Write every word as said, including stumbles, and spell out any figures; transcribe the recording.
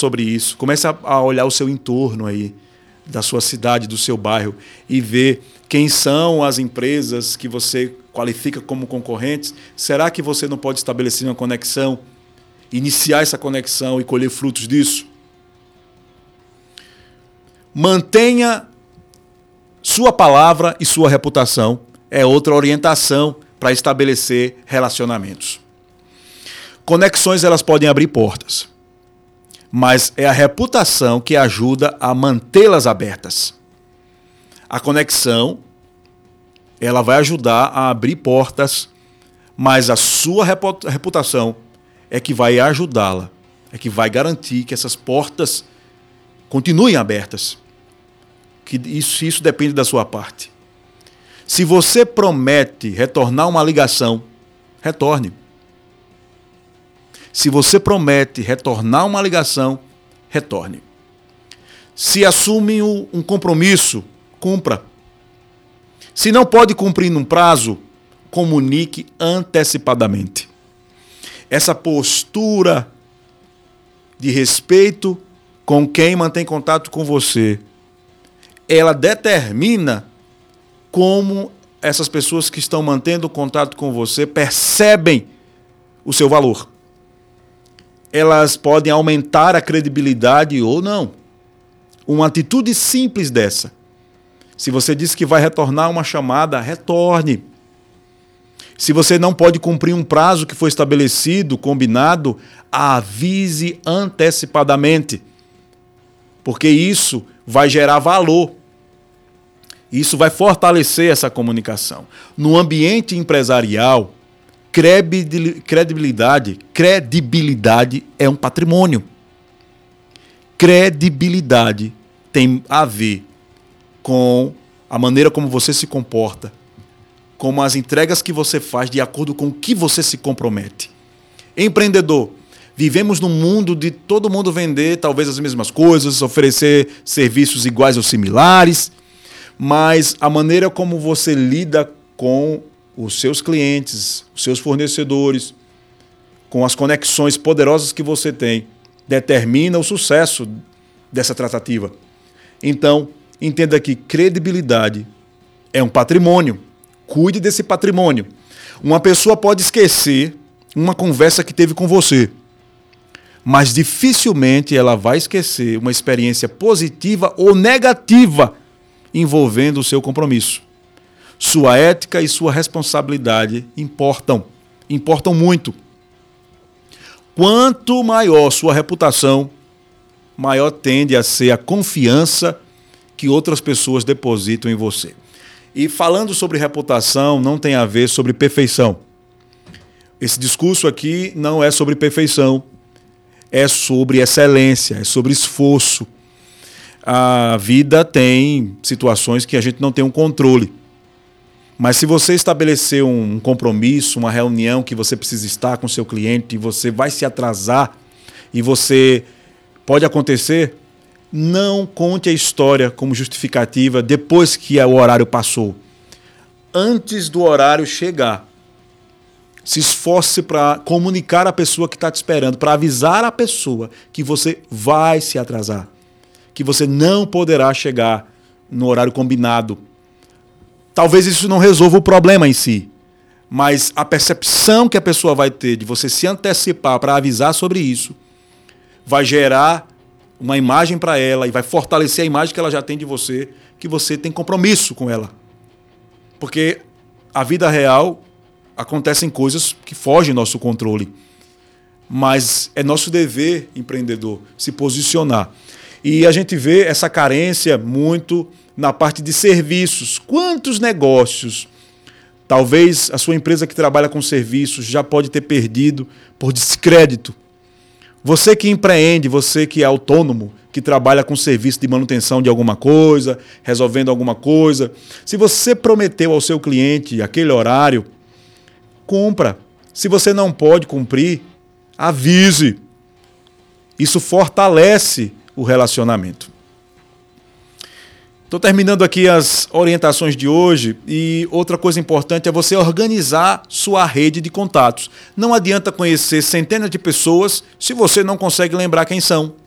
sobre isso. Comece a, a olhar o seu entorno aí, da sua cidade, do seu bairro, e ver quem são as empresas que você qualifica como concorrentes. Será que você não pode estabelecer uma conexão, iniciar essa conexão e colher frutos disso? Mantenha sua palavra e sua reputação. É outra orientação para estabelecer relacionamentos. Conexões, elas podem abrir portas, mas é a reputação que ajuda a mantê-las abertas. A conexão, ela vai ajudar a abrir portas, mas a sua reputação é que vai ajudá-la, é que vai garantir que essas portas continuem abertas. Que isso, isso depende da sua parte. Se você promete retornar uma ligação, retorne. Se você promete retornar uma ligação, retorne. Se assume um compromisso, cumpra. Se não pode cumprir num prazo, comunique antecipadamente. Essa postura de respeito com quem mantém contato com você, ela determina como essas pessoas que estão mantendo contato com você percebem o seu valor. Elas podem aumentar a credibilidade ou não. Uma atitude simples dessa. Se você disse que vai retornar uma chamada, retorne. Se você não pode cumprir um prazo que foi estabelecido, combinado, avise antecipadamente. Porque isso vai gerar valor. Isso vai fortalecer essa comunicação. No ambiente empresarial, credibilidade, credibilidade é um patrimônio. Credibilidade tem a ver com a maneira como você se comporta, com as entregas que você faz de acordo com o que você se compromete. Empreendedor, vivemos num mundo de todo mundo vender talvez as mesmas coisas, oferecer serviços iguais ou similares, mas a maneira como você lida com os seus clientes, os seus fornecedores, com as conexões poderosas que você tem, determina o sucesso dessa tratativa. Então, entenda que credibilidade é um patrimônio. Cuide desse patrimônio. Uma pessoa pode esquecer uma conversa que teve com você, mas dificilmente ela vai esquecer uma experiência positiva ou negativa envolvendo o seu compromisso. Sua ética e sua responsabilidade importam, importam muito. Quanto maior sua reputação, maior tende a ser a confiança que outras pessoas depositam em você. E falando sobre reputação, não tem a ver sobre perfeição. Esse discurso aqui não é sobre perfeição, é sobre excelência, é sobre esforço. A vida tem situações que a gente não tem um controle. Mas se você estabelecer um compromisso, uma reunião que você precisa estar com o seu cliente e você vai se atrasar e você pode acontecer, não conte a história como justificativa depois que o horário passou. Antes do horário chegar, se esforce para comunicar à pessoa que está te esperando, para avisar a pessoa que você vai se atrasar, que você não poderá chegar no horário combinado. Talvez isso não resolva o problema em si, mas a percepção que a pessoa vai ter de você se antecipar para avisar sobre isso vai gerar uma imagem para ela e vai fortalecer a imagem que ela já tem de você, que você tem compromisso com ela. Porque a vida real acontecem coisas que fogem do nosso controle, mas é nosso dever, empreendedor, se posicionar. E a gente vê essa carência muito na parte de serviços. Quantos negócios, talvez a sua empresa que trabalha com serviços já pode ter perdido por descrédito. Você que empreende, você que é autônomo, que trabalha com serviço de manutenção de alguma coisa, resolvendo alguma coisa. Se você prometeu ao seu cliente aquele horário, cumpra. Se você não pode cumprir, avise. Isso fortalece o relacionamento. Estou terminando aqui as orientações de hoje e outra coisa importante é você organizar sua rede de contatos. Não adianta conhecer centenas de pessoas se você não consegue lembrar quem são.